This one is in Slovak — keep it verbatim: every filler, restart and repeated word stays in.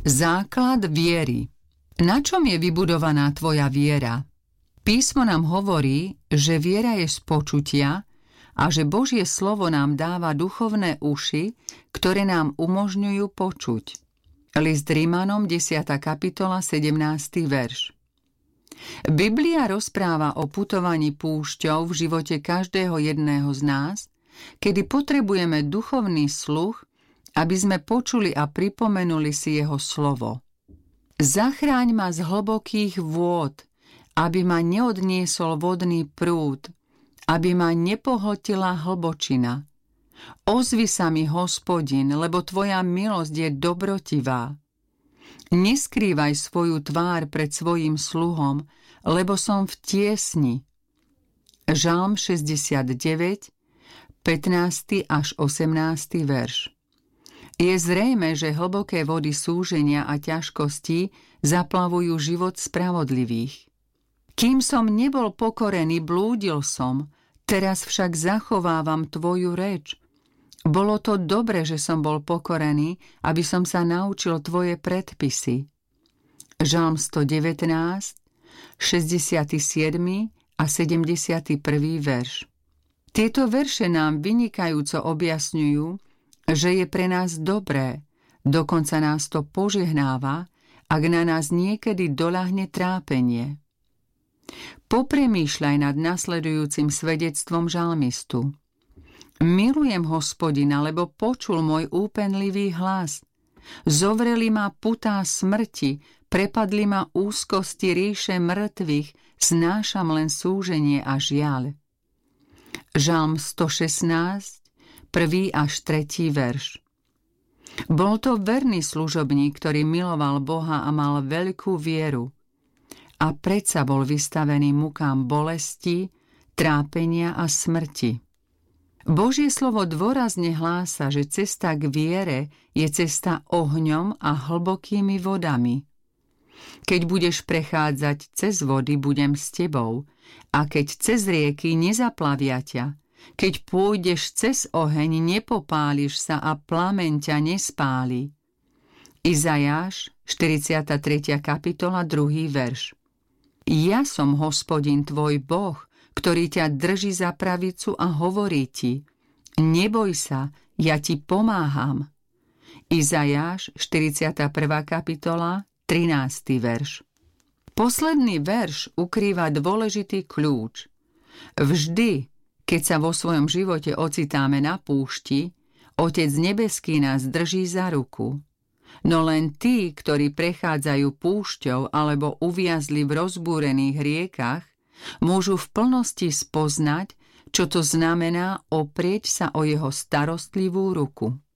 Základ viery. Na čom je vybudovaná tvoja viera? Písmo nám hovorí, že viera je z počutia a že Božie slovo nám dáva duchovné uši, ktoré nám umožňujú počuť. List Rimanom, desiata kapitola, sedemnásty verš. Biblia rozpráva o putovaní púšťou v živote každého jedného z nás, kedy potrebujeme duchovný sluch, aby sme počuli a pripomenuli si jeho slovo. Zachráň ma z hlbokých vôd, aby ma neodniesol vodný prúd, aby ma nepohltila hlbočina. Ozvi sa mi, Hospodin, lebo tvoja milosť je dobrotivá. Neskrývaj svoju tvár pred svojím sluhom, lebo som v tiesni. Žalm šesťdesiatdeväť, pätnásty až osemnásty verš. Je zrejmé, že hlboké vody súženia a ťažkosti zaplavujú život spravodlivých. Kým som nebol pokorený, blúdil som, teraz však zachovávam tvoju reč. Bolo to dobre, že som bol pokorený, aby som sa naučil tvoje predpisy. Žalm stodevätnásť, šesťdesiaty siedmy a sedemdesiaty prvý verš. Tieto verše nám vynikajúco objasňujú, že je pre nás dobré, dokonca nás to požehnáva, ak na nás niekedy doľahne trápenie. Popremýšľaj nad nasledujúcim svedectvom žalmistu. Milujem Hospodina, lebo počul môj úpenlivý hlas. Zovreli ma putá smrti, prepadli ma úzkosti ríše mŕtvych, znášam len súženie a žiaľ. Žalm stošestnásť, prvý až tretí verš. Bol to verný služobník, ktorý miloval Boha a mal veľkú vieru. A predsa bol vystavený mukám bolesti, trápenia a smrti. Božie slovo dôrazne hlása, že cesta k viere je cesta ohňom a hlbokými vodami. Keď budeš prechádzať cez vody, budem s tebou, a keď cez rieky, nezaplavia ťa. Keď pôjdeš cez oheň, nepopáliš sa a plameň ťa nespáli. Izajáš, štyridsiata tretia kapitola, druhý verš. Ja som Hospodin tvoj Boh, ktorý ťa drží za pravicu a hovorí ti: neboj sa, ja ti pomáham. Izajáš, štyridsiata prvá kapitola, trinásty verš. Posledný verš ukrýva dôležitý kľúč. Vždy, keď sa vo svojom živote ocitáme na púšti, Otec nebeský nás drží za ruku. No len tí, ktorí prechádzajú púšťou alebo uviazli v rozbúrených riekach, môžu v plnosti spoznať, čo to znamená oprieť sa o jeho starostlivú ruku.